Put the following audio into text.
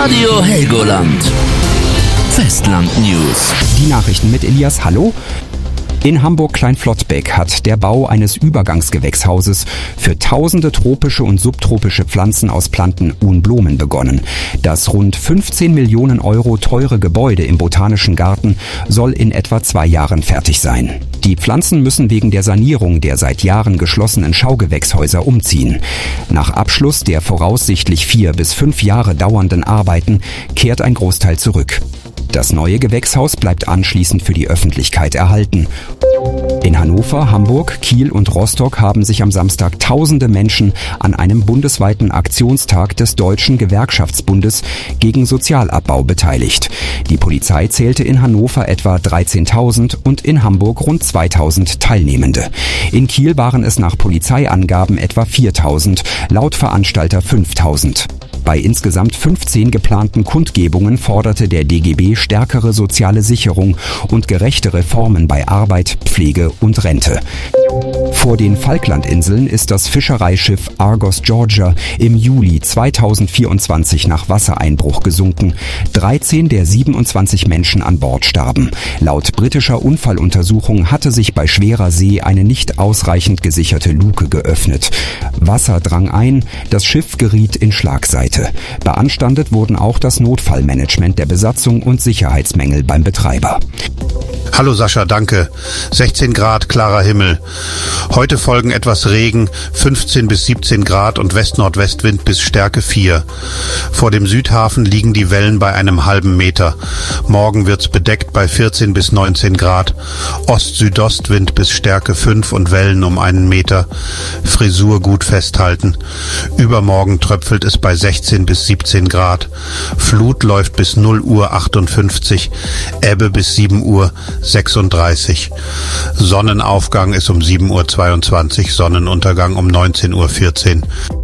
Radio Helgoland. Festland News. Die Nachrichten mit Elias. Hallo. In Hamburg-Kleinflottbeck hat der Bau eines Übergangsgewächshauses für tausende tropische und subtropische Pflanzen aus Planten und Blumen begonnen. Das rund 15 Millionen Euro teure Gebäude im Botanischen Garten soll in etwa 2 Jahren fertig sein. Die Pflanzen müssen wegen der Sanierung der seit Jahren geschlossenen Schaugewächshäuser umziehen. Nach Abschluss der voraussichtlich 4 bis 5 Jahre dauernden Arbeiten kehrt ein Großteil zurück. Das neue Gewächshaus bleibt anschließend für die Öffentlichkeit erhalten. In Hannover, Hamburg, Kiel und Rostock haben sich am Samstag tausende Menschen an einem bundesweiten Aktionstag des Deutschen Gewerkschaftsbundes gegen Sozialabbau beteiligt. Die Polizei zählte in Hannover etwa 13.000 und in Hamburg rund 2.000 Teilnehmende. In Kiel waren es nach Polizeiangaben etwa 4.000, laut Veranstalter 5.000. Bei insgesamt 15 geplanten Kundgebungen forderte der DGB stärkere soziale Sicherung und gerechte Reformen bei Arbeit, Pflege und Rente. Vor den Falklandinseln ist das Fischereischiff Argos Georgia im Juli 2024 nach Wassereinbruch gesunken. 13 der 27 Menschen an Bord starben. Laut britischer Unfalluntersuchung hatte sich bei schwerer See eine nicht ausreichend gesicherte Luke geöffnet. Wasser drang ein, das Schiff geriet in Schlagseite. Beanstandet wurden auch das Notfallmanagement der Besatzung und Sicherheitsmängel beim Betreiber. Hallo Sascha, danke. 16 Grad, klarer Himmel. Heute folgen etwas Regen, 15 bis 17 Grad und West-Nordwestwind bis Stärke 4. Vor dem Südhafen liegen die Wellen bei einem halben Meter. Morgen wird's bedeckt bei 14 bis 19 Grad. Ost-Südostwind bis Stärke 5 und Wellen um 1 Meter. Frisur gut festhalten. Übermorgen tröpfelt es bei 16 bis 17 Grad. Flut läuft bis 0 Uhr 58, Ebbe bis 7 Uhr 36. Sonnenaufgang ist um 7:22 Uhr, Sonnenuntergang um 19:14 Uhr.